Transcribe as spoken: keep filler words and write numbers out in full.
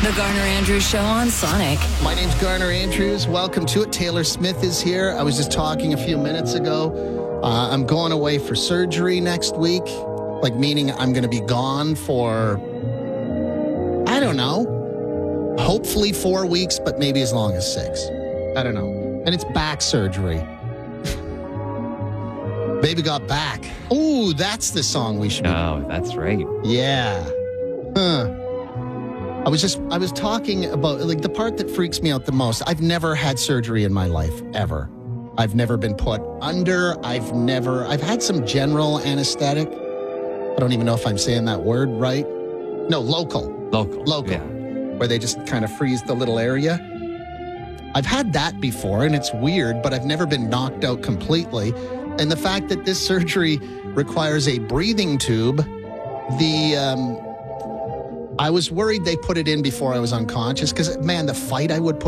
The Garner Andrews Show on Sonic. My name's Garner Andrews. Welcome to it. Taylor Smith is here. I was just talking a few minutes ago. Uh, I'm going away for surgery next week. Like, meaning I'm going to be gone for, I don't know, hopefully four weeks, but maybe as long as six. I don't know. And it's back surgery. Baby got back. Ooh, that's the song we should be. Oh, that's right. Yeah. Huh. I was just, I was talking about, like, the part that freaks me out the most. I've never had surgery in my life, ever. I've never been put under. I've never, I've had some general anesthetic. I don't even know if I'm saying that word right. No, local. Local. Local. Yeah. Where they just kind of freeze the little area. I've had that before, and it's weird, but I've never been knocked out completely. And the fact that this surgery requires a breathing tube, the, um, I was worried they put it in before I was unconscious because, man, the fight I would put